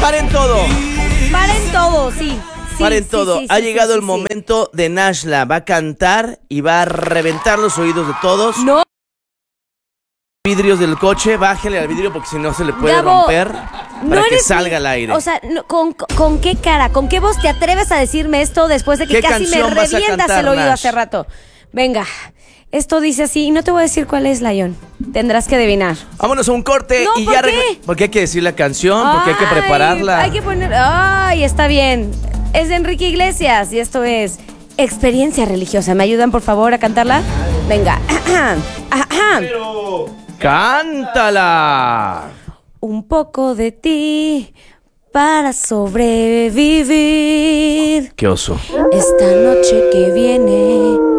Paren todo. Paren todo, sí. Paren todo. Ha llegado el momento de Nashla. Va a cantar y va a reventar los oídos de todos. No. Vidrios del coche, bájale al vidrio porque si no se le puede Gabo, romper para que salga al aire. O sea, ¿con qué cara, con qué voz te atreves a decirme esto después de que ¿Qué casi me canción vas a revientas cantar, el oído Nash? hace rato? Venga, esto dice así, y no te voy a decir cuál es, Lion. Tendrás que adivinar. Vámonos a un corte No, y ¿por ya qué? porque hay que decir la canción, porque hay que Ay, prepararla. Hay que poner... Ay, está bien. Es de Enrique Iglesias y esto es Experiencia Religiosa. ¿Me ayudan, por favor, a cantarla? Venga. ¡Cántala! Un poco de ti para sobrevivir. ¡Qué oso! Esta noche que viene